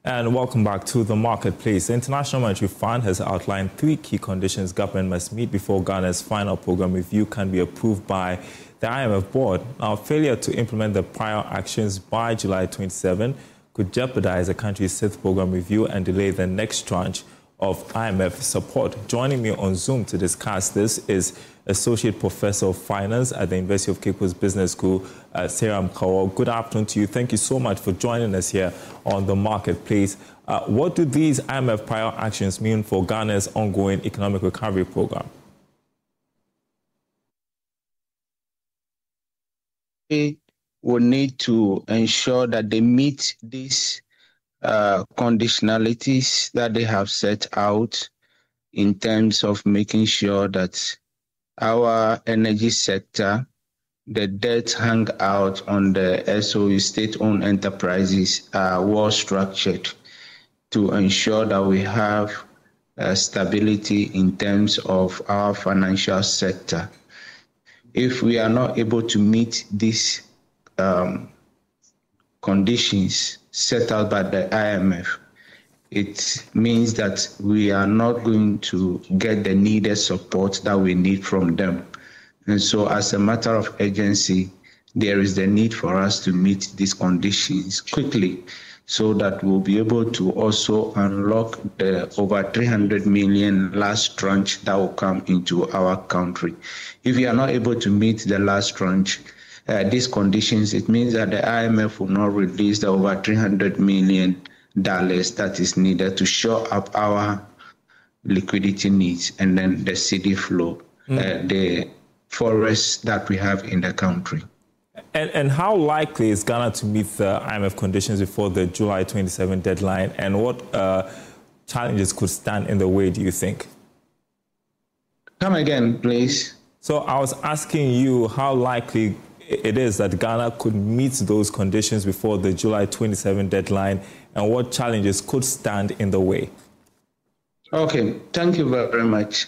And welcome back to the marketplace. The International Monetary Fund has outlined 3 key conditions government must meet before Ghana's final program review can be approved by the IMF board. Now, failure to implement the prior actions by July 27 could jeopardize the country's 6th program review and delay the next tranche of IMF support. Joining me on Zoom to discuss this is Associate Professor of Finance at the University of Cape Coast Business School, Sarah Mkawo. Good afternoon to you. Thank you so much for joining us here on the marketplace. What do these IMF prior actions mean for Ghana's ongoing economic recovery program? We will need to ensure that they meet these conditionalities that they have set out in terms of making sure that our energy sector, the debt hung out on the SOE, state-owned enterprises, are well structured to ensure that we have stability in terms of our financial sector. If we are not able to meet these conditions set out by the IMF, it means that we are not going to get the needed support that we need from them. And so as a matter of urgency, there is the need for us to meet these conditions quickly so that we'll be able to also unlock the over 300 million last tranche that will come into our country. If we are not able to meet the last tranche, these conditions, it means that the IMF will not release the over $300 million that is needed to shore up our liquidity needs and then the cedi flow, the forests that we have in the country. And how likely is Ghana to meet the IMF conditions before the July 27 deadline? And what challenges could stand in the way, do you think? Come again, please. So I was asking you how likely it is that Ghana could meet those conditions before the July 27 deadline, and what challenges could stand in the way? Okay, thank you very much.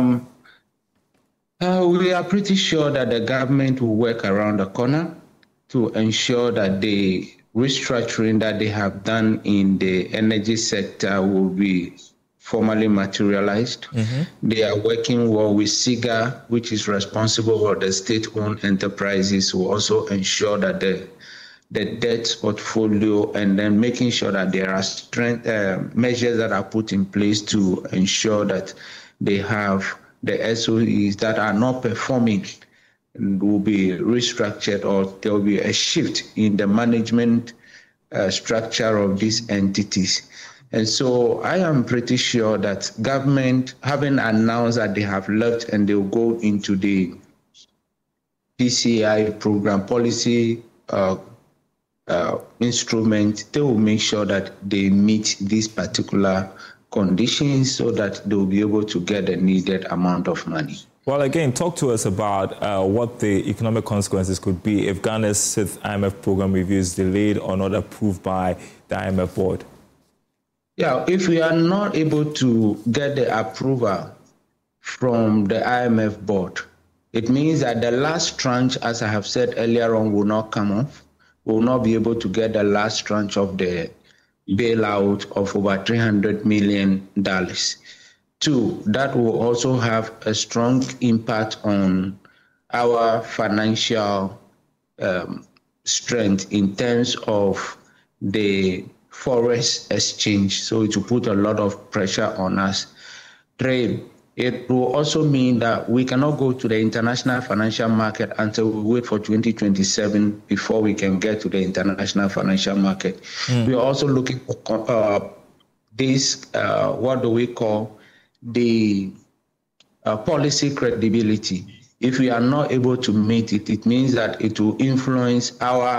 We are pretty sure that the government will work around the corner to ensure that the restructuring that they have done in the energy sector will be formally materialized. They are working well with SIGA, which is responsible for the state-owned enterprises, who also ensure that the debt portfolio, and then making sure that there are measures that are put in place to ensure that they have the SOEs that are not performing will be restructured, or there will be a shift in the management structure of these entities. And so I am pretty sure that government, having announced that they have left and they will go into the PCI program policy instrument, they will make sure that they meet these particular conditions so that they will be able to get the needed amount of money. Well, again, talk to us about what the economic consequences could be if Ghana's 6th IMF program review is delayed or not approved by the IMF board. Yeah, if we are not able to get the approval from the IMF board, it means that the last tranche, as I have said earlier on, will not come off. We will not be able to get the last tranche of the bailout of over $300 million. 2, that will also have a strong impact on our financial strength in terms of the forest exchange. So it will put a lot of pressure on us. 3, it will also mean that we cannot go to the international financial market until we wait for 2027 before we can get to the international financial market. We are also looking for this, what do we call, the policy credibility. If we are not able to meet it, it means that it will influence our